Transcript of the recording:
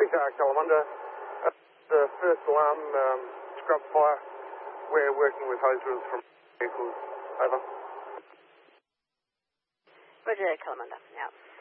Kalamunda. The first alarm, scrub fire. We're working with hose drills from vehicles. Over. Roger, Kalamunda. Out.